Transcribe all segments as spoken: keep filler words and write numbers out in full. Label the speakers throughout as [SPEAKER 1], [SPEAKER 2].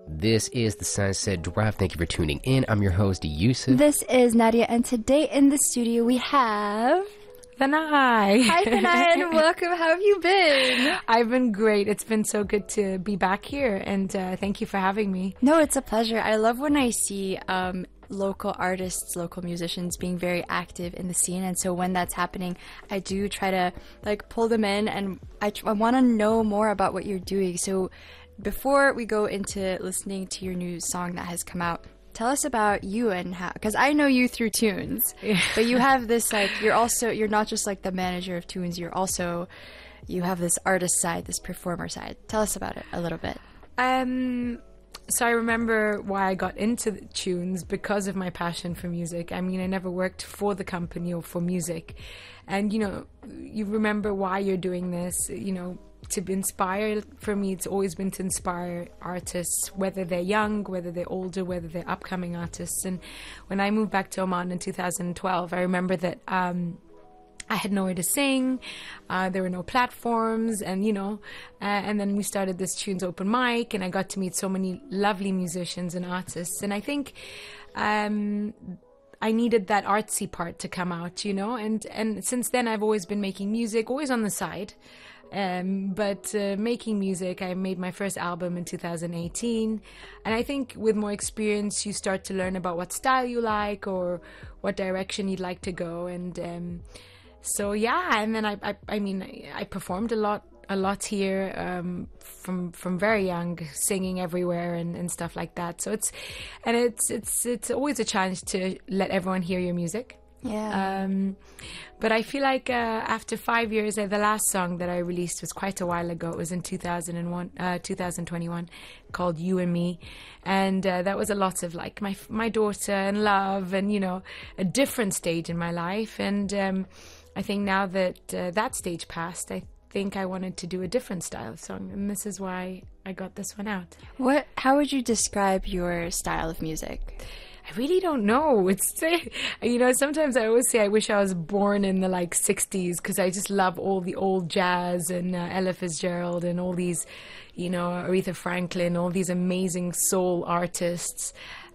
[SPEAKER 1] This is the Sunset Drive. Thank you for tuning in. I'm your host, Yusuf.
[SPEAKER 2] This is Nadia, and today in the studio we have...
[SPEAKER 3] Thanai.
[SPEAKER 2] Hi, Thanai, and welcome. How have you been?
[SPEAKER 3] I've been great. It's been so good to be back here, and uh, thank you for having me.
[SPEAKER 2] No, it's a pleasure. I love when I see um, local artists, local musicians being very active in the scene, and so when that's happening, I do try to like pull them in, and I, tr- I want to know more about what you're doing. So before we go into listening to your new song that has come out, tell us about you and how, because I know you through Tunes,
[SPEAKER 3] yeah.
[SPEAKER 2] But you have this, like, you're also, you're not just like the manager of Tunes, you're also, you have this artist side, this performer side. Tell us about it a little bit.
[SPEAKER 3] Um, so I remember why I got into the Tunes because of my passion for music. I mean, I never worked for the company or for music. And, you know, you remember why you're doing this, you know, to be inspired. For me, it's always been to inspire artists, whether they're young, whether they're older, whether they're upcoming artists. And when I moved back to Oman in two thousand twelve, I remember that um, I had nowhere to sing. Uh, there were no platforms, and you know, uh, and then we started this Tunes open mic, and I got to meet so many lovely musicians and artists. And I think um, I needed that artsy part to come out, you know. And and since then, I've always been making music, always on the side. Um, but uh, making music, I made my first album in two thousand eighteen, and I think with more experience you start to learn about what style you like or what direction you'd like to go. And um, so yeah, and then I, I, I mean, I, I performed a lot, a lot here um, from from very young, singing everywhere and, and stuff like that. So it's and it's it's it's always a challenge to let everyone hear your music.
[SPEAKER 2] Yeah.
[SPEAKER 3] Um, but I feel like uh, after five years, uh, the last song that I released was quite a while ago. It was in two thousand one, uh, two thousand twenty-one, called You and Me. And uh, that was a lot of like my my daughter and love and, you know, a different stage in my life. And um, I think now that uh, that stage passed, I think I wanted to do a different style of song. And this is why I got this one out.
[SPEAKER 2] What? How would you describe your style of music?
[SPEAKER 3] I really don't know. It's, you know, sometimes I always say I wish I was born in the like sixties because I just love all the old jazz and uh, Ella Fitzgerald and all these, you know, Aretha Franklin, all these amazing soul artists.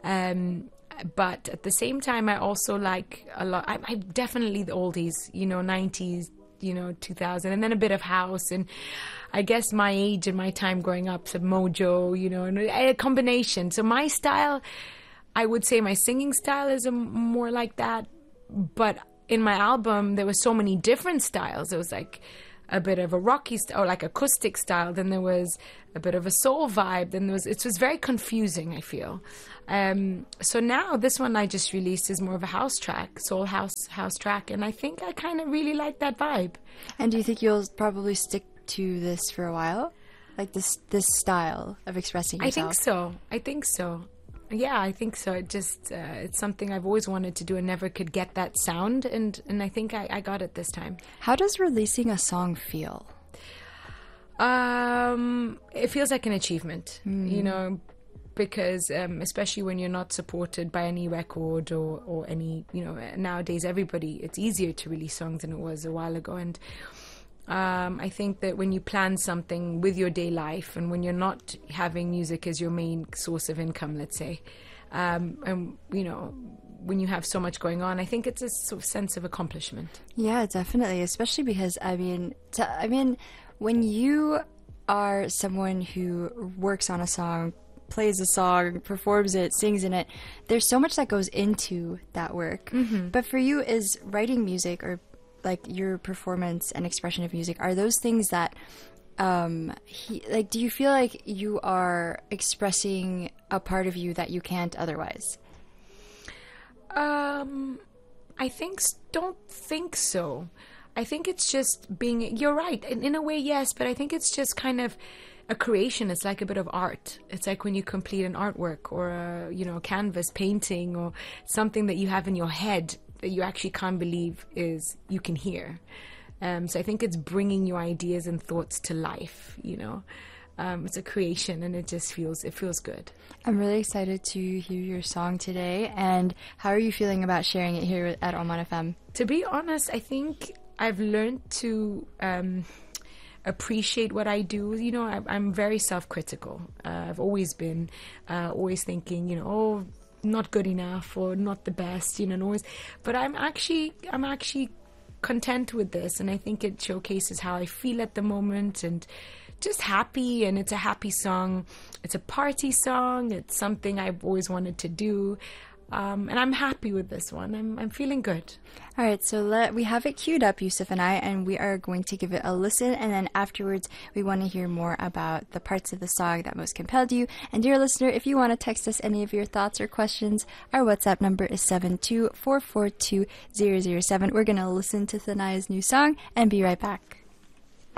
[SPEAKER 3] Um, but at the same time, I also like a lot. I, I definitely the oldies, you know, nineties, you know, two thousand, and then a bit of house. And I guess my age and my time growing up, so Mojo, you know, and a combination. So my style, I would say my singing style is a more like that, but in my album there were so many different styles. There was like a bit of a rocky style, or like acoustic style, then there was a bit of a soul vibe, then there was, it was very confusing, I feel. Um, so now this one I just released is more of a house track, soul house house track, and I think I kind of really like that vibe.
[SPEAKER 2] And do you think you'll probably stick to this for a while? Like this this style of expressing yourself?
[SPEAKER 3] I think so. I think so. Yeah, I think so. It just, uh, it's something I've always wanted to do and never could get that sound. And, and I think I, I got it this time.
[SPEAKER 2] How does releasing a song feel?
[SPEAKER 3] Um, it feels like an achievement,
[SPEAKER 2] mm.
[SPEAKER 3] you know, because um, especially when you're not supported by any record or, or any, you know, nowadays everybody, it's easier to release songs than it was a while ago. And Um, I think that when you plan something with your day life and when you're not having music as your main source of income, let's say, um, and, you know, when you have so much going on, I think it's a sort of sense of accomplishment.
[SPEAKER 2] Yeah, definitely, especially because, I mean, to, I mean, when you are someone who works on a song, plays a song, performs it, sings in it, there's so much that goes into that work.
[SPEAKER 3] Mm-hmm.
[SPEAKER 2] But for you, is writing music or like your performance and expression of music, are those things that um he, like, do you feel like you are expressing a part of you that you can't otherwise?
[SPEAKER 3] Um I think don't think so. I think it's just being, you're right, in, in a way, yes, but I think it's just kind of a creation. It's like a bit of art. It's like when you complete an artwork or a, you know, a canvas painting or something that you have in your head that you actually can't believe is you can hear. Um, so I think it's bringing your ideas and thoughts to life, you know. Um, it's a creation and it just feels, it feels good.
[SPEAKER 2] I'm really excited to hear your song today. And how are you feeling about sharing it here at Oman F M?
[SPEAKER 3] To be honest, I think I've learned to, um, appreciate what I do. You know, I, I'm very self-critical. Uh, I've always been, uh, always thinking, you know, oh, not good enough or not the best, you know, and always. But I'm actually, I'm actually content with this, and I think it showcases how I feel at the moment, and just happy. And it's a happy song. It's a party song. It's something I've always wanted to do. Um, and I'm happy with this one. I'm I'm feeling good.
[SPEAKER 2] All right, so let, we have it queued up, Yusuf and I, and we are going to give it a listen, and then afterwards we want to hear more about the parts of the song that most compelled you. And dear listener, if you want to text us any of your thoughts or questions, our WhatsApp number is seven two four four two zero zero seven. We're going to listen to Thanaya's new song and be right back.